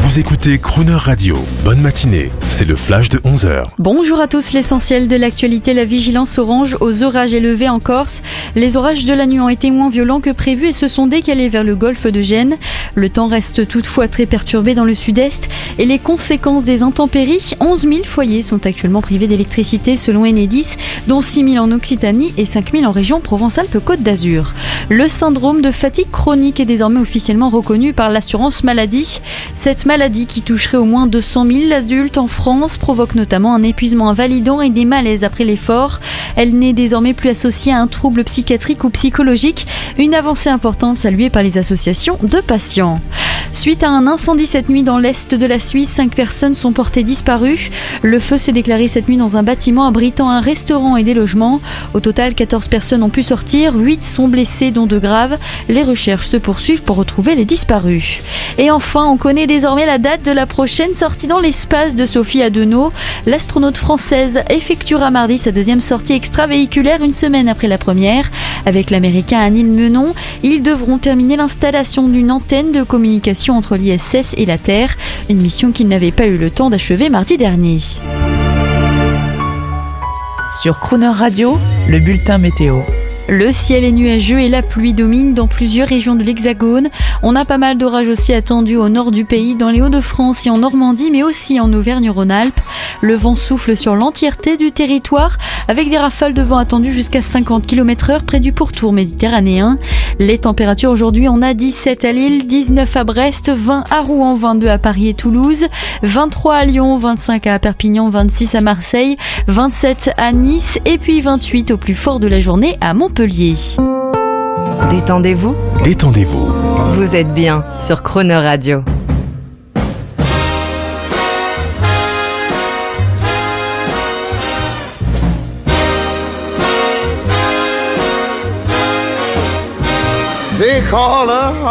Vous écoutez Crooner Radio. Bonne matinée, c'est le flash de 11h. Bonjour à tous, l'essentiel de l'actualité, la vigilance orange aux orages élevés en Corse. Les orages de la nuit ont été moins violents que prévu et se sont décalés vers le golfe de Gênes. Le temps reste toutefois très perturbé dans le sud-est et les conséquences des intempéries, 11 000 foyers sont actuellement privés d'électricité selon Enedis, dont 6 000 en Occitanie et 5 000 en région Provence-Alpes-Côte d'Azur. Le syndrome de fatigue chronique est désormais officiellement reconnu par l'assurance maladie. Cette maladie, qui toucherait au moins 200 000 adultes en France, provoque notamment un épuisement invalidant et des malaises après l'effort. Elle n'est désormais plus associée à un trouble psychiatrique ou psychologique, une avancée importante saluée par les associations de patients. Suite à un incendie cette nuit dans l'est de la Suisse, 5 personnes sont portées disparues. Le feu s'est déclaré cette nuit dans un bâtiment abritant un restaurant et des logements. Au total, 14 personnes ont pu sortir, 8 sont blessées, dont 2 graves. Les recherches se poursuivent pour retrouver les disparus. Et enfin, on connaît désormais la date de la prochaine sortie dans l'espace de Sophie Adenau. L'astronaute française effectuera mardi sa deuxième sortie extravéhiculaire une semaine après la première. Avec l'américain Anil Menon, ils devront terminer l'installation d'une antenne de communication entre l'ISS et la Terre, une mission qu'ils n'avaient pas eu le temps d'achever mardi dernier. Sur Crooner Radio, le bulletin météo. Le ciel est nuageux et la pluie domine dans plusieurs régions de l'Hexagone. On a pas mal d'orages aussi attendus au nord du pays, dans les Hauts-de-France et en Normandie, mais aussi en Auvergne-Rhône-Alpes. Le vent souffle sur l'entièreté du territoire, avec des rafales de vent attendues jusqu'à 50 km/h près du pourtour méditerranéen. Les températures aujourd'hui, on a 17 à Lille, 19 à Brest, 20 à Rouen, 22 à Paris et Toulouse, 23 à Lyon, 25 à Perpignan, 26 à Marseille, 27 à Nice et puis 28 au plus fort de la journée à Montpellier. Détendez-vous. Détendez-vous. Vous êtes bien sur Crooner Radio. They call her